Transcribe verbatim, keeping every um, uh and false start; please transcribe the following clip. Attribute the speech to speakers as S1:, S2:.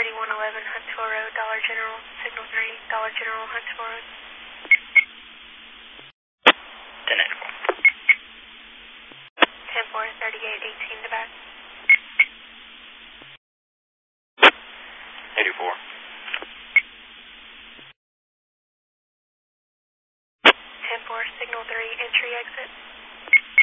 S1: thirty-one eleven Huntsville Road, Dollar General, Signal three, Dollar General, Huntsville Road.
S2: ten nine.